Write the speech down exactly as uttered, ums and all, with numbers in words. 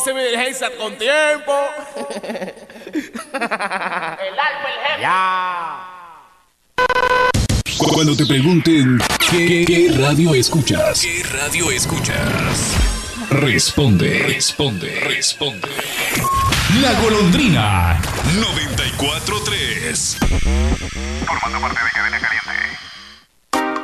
hice mi diligencia con tiempo. El alfa, el jefe. Ya. Cuando te pregunten ¿qué, qué radio escuchas? ¿Qué radio escuchas? Responde, responde, responde. La Golondrina noventa y cuatro tres. Formando parte de Cadena Caliente.